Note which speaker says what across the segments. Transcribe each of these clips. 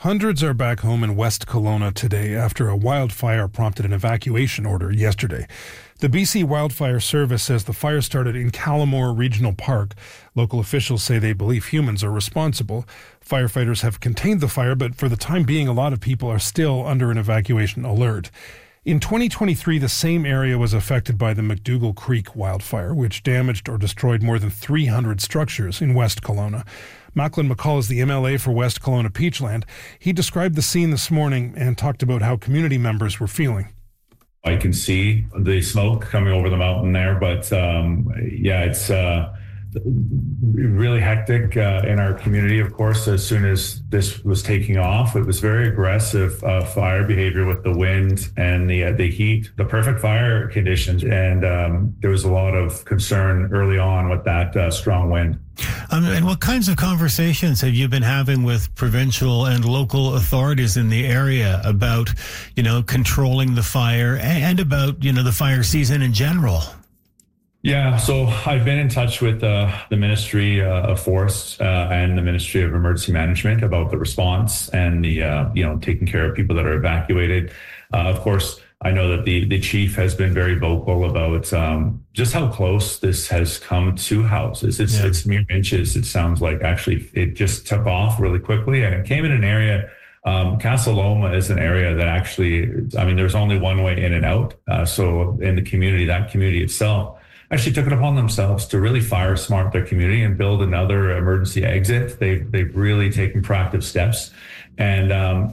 Speaker 1: Hundreds are back home in West Kelowna today after a wildfire prompted an evacuation order yesterday. The BC Wildfire Service says the fire started in Callamore Regional Park. Local officials say they believe humans are responsible. Firefighters have contained the fire, but for the time being, a lot of people are still under an evacuation alert. In 2023, the same area was affected by the McDougall Creek wildfire, which damaged or destroyed more than 300 structures in West Kelowna. Macklin McCall is the MLA for West Kelowna Peachland. He described the scene this morning and talked about how community members were feeling.
Speaker 2: I can see the smoke coming over the mountain there, but it's really hectic in our community. Of course, as soon as this was taking off, it was very aggressive fire behavior with the wind and the heat, the perfect fire conditions. And there was a lot of concern early on with that strong wind.
Speaker 3: And what kinds of conversations have you been having with provincial and local authorities in the area about, controlling the fire and about, the fire season in general?
Speaker 2: Yeah, so I've been in touch with the Ministry of Forests and the Ministry of Emergency Management about the response and the, taking care of people that are evacuated. Of course, I know that the chief has been very vocal about just how close this has come to houses. It's mere inches. It sounds like actually it just took off really quickly, and it came in an area. Castle Loma is an area that actually, there's only one way in and out. So in the community, that community itself actually took it upon themselves to really fire smart their community and build another emergency exit. They've really taken proactive steps. And,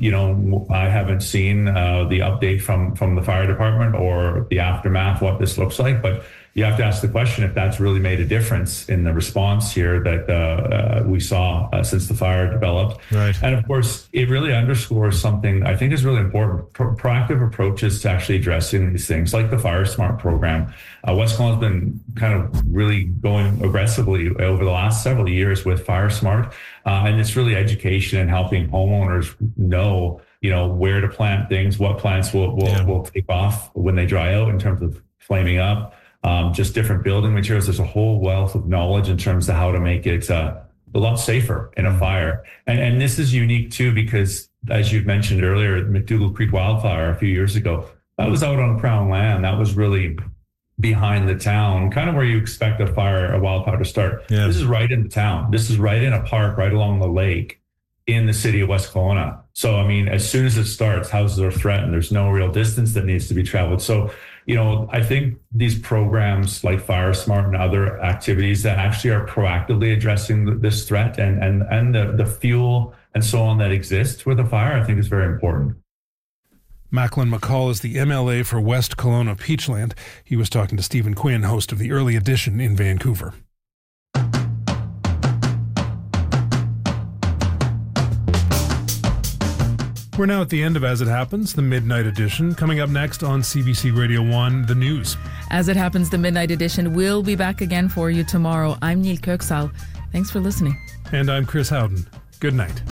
Speaker 2: I haven't seen the update from the fire department or the aftermath, what this looks like, but you have to ask the question if that's really made a difference in the response here that we saw since the fire developed.
Speaker 3: Right.
Speaker 2: And of course, it really underscores something I think is really important, proactive approaches to actually addressing these things, like the Fire Smart program. West Kelowna's been kind of really going aggressively over the last several years with Fire Smart. And it's really education and helping homeowners know, where to plant things, what plants will take off when they dry out in terms of flaming up. Just different building materials. There's a whole wealth of knowledge in terms of how to make it a lot safer in a fire. And this is unique too, because as you've mentioned earlier, McDougall Creek wildfire a few years ago, that was out on Crown land. That was really behind the town, kind of where you expect a wildfire to start. Yeah. This is right in the town. This is right in a park, right along the lake in the city of West Kelowna. So, as soon as it starts, houses are threatened. There's no real distance that needs to be traveled. So, I think these programs like Fire Smart and other activities that actually are proactively addressing this threat and the fuel and so on that exists with a fire, I think is very important.
Speaker 1: Macklin McCall is the MLA for West Kelowna Peachland. He was talking to Stephen Quinn, host of the Early Edition in Vancouver. We're now at the end of As It Happens, the Midnight Edition. Coming up next on CBC Radio 1, the news.
Speaker 4: As It Happens, the Midnight Edition will be back again for you tomorrow. I'm Neil Kirksall. Thanks for listening.
Speaker 1: And I'm Chris Howden. Good night.